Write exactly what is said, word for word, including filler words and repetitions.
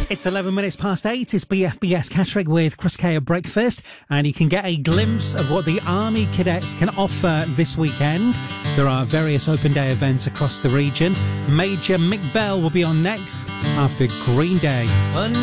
It's eleven minutes past eight. It's B F B S Catterick with Chris Kay at breakfast, and you can get a glimpse of what the Army Cadets can offer this weekend. There are various open day events across the region. Major Mick Bell will be on next after Green Day.